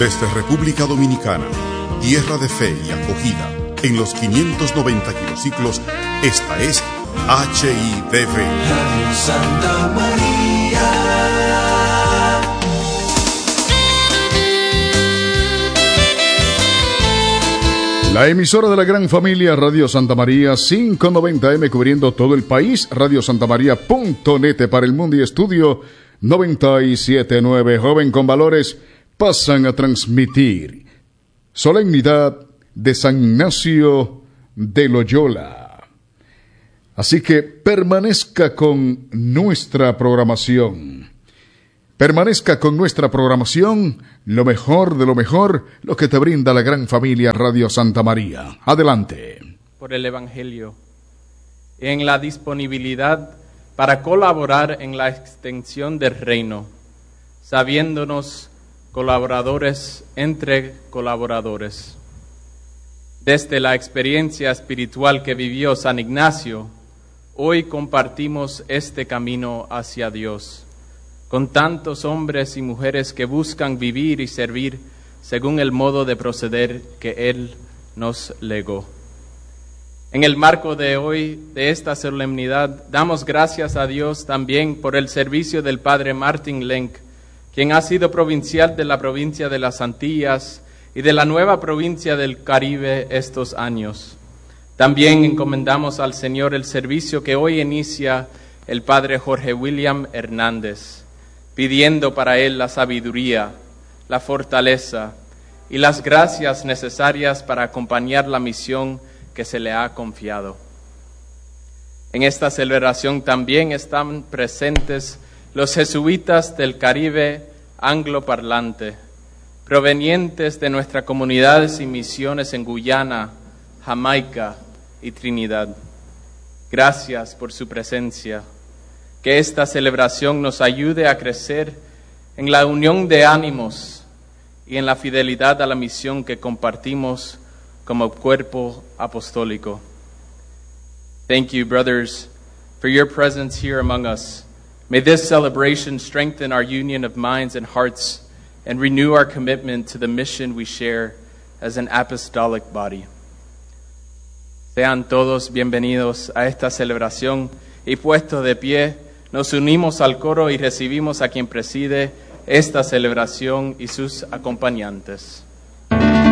Desde República Dominicana, tierra de fe y acogida, en los 590 kilociclos, esta es HIDV. Radio Santa María. La emisora de la gran familia Radio Santa María, 590M, cubriendo todo el país, radiosantamaría.net para el mundo y estudio 97.9. Joven con valores, pasan a transmitir Solemnidad de San Ignacio de Loyola. Así que permanezca con nuestra programación. Permanezca con nuestra programación, lo mejor de lo mejor, lo que te brinda la gran familia Radio Santa María. Adelante. Por el Evangelio, en la disponibilidad para colaborar en la extensión del reino, sabiéndonos colaboradores entre colaboradores. Desde la experiencia espiritual que vivió San Ignacio, hoy compartimos este camino hacia Dios, con tantos hombres y mujeres que buscan vivir y servir según el modo de proceder que Él nos legó. En el marco de hoy, de esta solemnidad, damos gracias a Dios también por el servicio del Padre Martin Lenk, quien ha sido provincial de la provincia de las Antillas y de la nueva provincia del Caribe estos años. También encomendamos al Señor el servicio que hoy inicia el Padre Jorge William Hernández, pidiendo para él la sabiduría, la fortaleza y las gracias necesarias para acompañar la misión que se le ha confiado. En esta celebración también están presentes los jesuitas del Caribe angloparlante, provenientes de nuestras comunidades y misiones en Guyana, Jamaica y Trinidad. Gracias por su presencia. Que esta celebración nos ayude a crecer en la unión de ánimos y en la fidelidad a la misión que compartimos como cuerpo apostólico. Thank you, brothers, for your presence here among us. May this celebration strengthen our union of minds and hearts and renew our commitment to the mission we share as an apostolic body. Sean todos bienvenidos a esta celebración y puestos de pie, nos unimos al coro y recibimos a quien preside esta celebración y sus acompañantes.